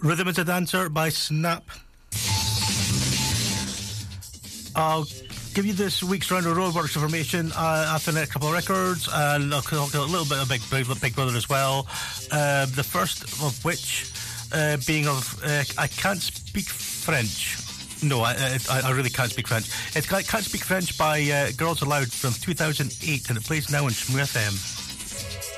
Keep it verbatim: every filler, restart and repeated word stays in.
Rhythm is a Dancer by Snap. I'll give you this week's round of roadworks information uh, after the next couple of records, and I'll talk a little bit of Big, Big, Big Brother as well. Uh, the first of which uh, being of uh, I Can't Speak French. No, I, I, I really can't speak French. It's I Can't Speak French by uh, Girls Aloud from two thousand eight, and it plays now on Shmoo F M.